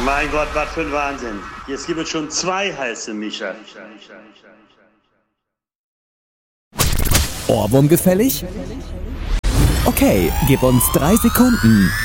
Mein Gott, was für ein Wahnsinn. Jetzt gibt es schon 2 heiße Mischer. Ohrwurm gefällig? Okay, gib uns 3 Sekunden.